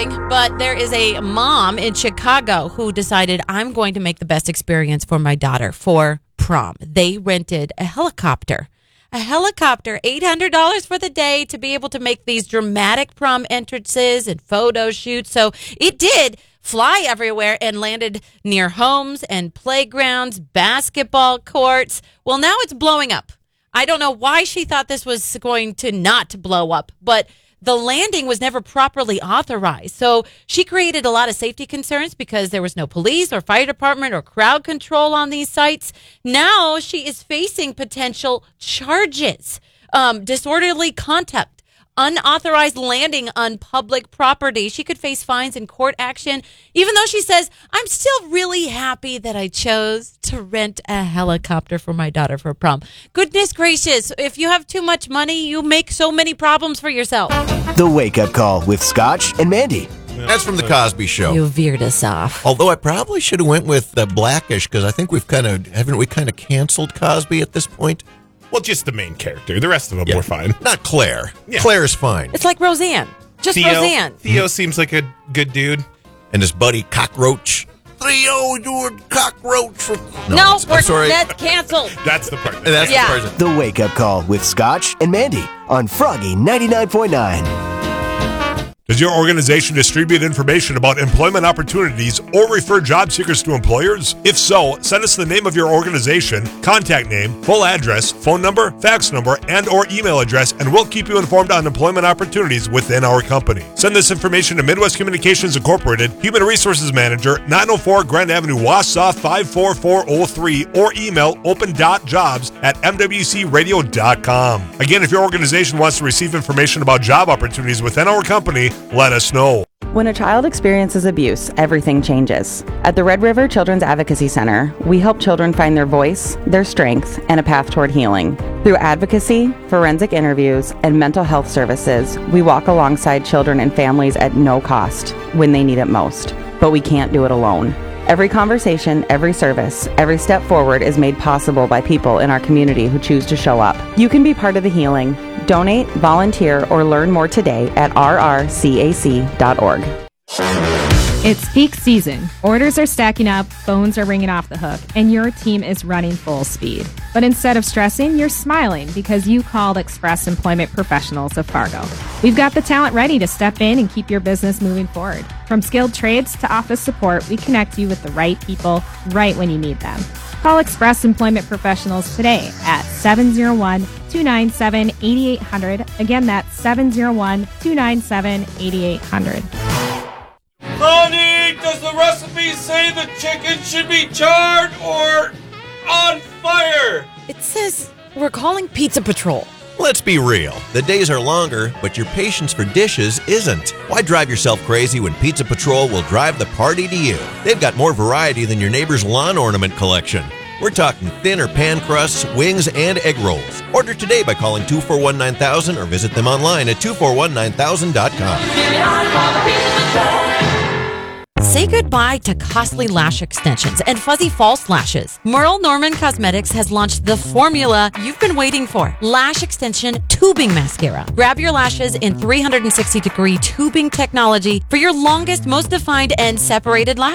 going, but there is a mom in Chicago who decided, I'm going to make the best experience for my daughter for prom. They rented a helicopter, $800 for the day to be able to make these dramatic prom entrances and photo shoots. So it did fly everywhere and landed near homes and playgrounds, basketball courts. Well, now it's blowing up. I don't know why she thought this was going to not blow up, but the landing was never properly authorized. So she created a lot of safety concerns because there was no police or fire department or crowd control on these sites. Now she is facing potential charges, disorderly conduct, unauthorized landing on public property. She could face fines and court action, even though she says, I'm still really happy that I chose to rent a helicopter for my daughter for prom. Goodness gracious, if you have too much money, you make so many problems for yourself. The Wake Up Call with Scotch and Mandy. That's from The Cosby Show. You veered us off. Although I probably should have went with Blackish, because I think haven't we canceled Cosby at this point? Well, just the main character. The rest of them were fine. Not Claire. Yeah. Claire's fine. It's like Roseanne. Just Roseanne. Theo seems like a good dude. And his buddy Cockroach. Theo, you're a cockroach. No, I'm sorry. That's canceled. That's the part. That's the person. The Wake Up Call with Scotch and Mandy on Froggy 99.9. Does your organization distribute information about employment opportunities or refer job seekers to employers? If so, send us the name of your organization, contact name, full address, phone number, fax number, and or email address, and we'll keep you informed on employment opportunities within our company. Send this information to Midwest Communications Incorporated, Human Resources Manager, 904 Grand Avenue, Wausau 54403, or email open.jobs@mwcradio.com. Again, if your organization wants to receive information about job opportunities within our company, let us know. When a child experiences abuse, everything changes. At the Red River Children's Advocacy Center, we help children find their voice, their strength, and a path toward healing. Through advocacy, forensic interviews, and mental health services, we walk alongside children and families at no cost when they need it most. But we can't do it alone. Every conversation, every service, every step forward is made possible by people in our community who choose to show up. You can be part of the healing. Donate, volunteer, or learn more today at rrcac.org. It's peak season. Orders are stacking up, phones are ringing off the hook, and your team is running full speed. But instead of stressing, you're smiling because you called Express Employment Professionals of Fargo. We've got the talent ready to step in and keep your business moving forward. From skilled trades to office support, we connect you with the right people right when you need them. Call Express Employment Professionals today at 701-297-8800. Again, that's 701-297-8800. Honey, does the recipe say the chicken should be charred or on fire? It says we're calling Pizza Patrol. Let's be real. The days are longer, but your patience for dishes isn't. Why drive yourself crazy when Pizza Patrol will drive the party to you? They've got more variety than your neighbor's lawn ornament collection. We're talking thinner pan crusts, wings, and egg rolls. Order today by calling 241-9000 or visit them online at 241-9000.com. Say goodbye to costly lash extensions and fuzzy false lashes. Merle Norman Cosmetics has launched the formula you've been waiting for. Lash extension tubing mascara. Grab your lashes in 360-degree tubing technology for your longest, most defined, and separated lashes.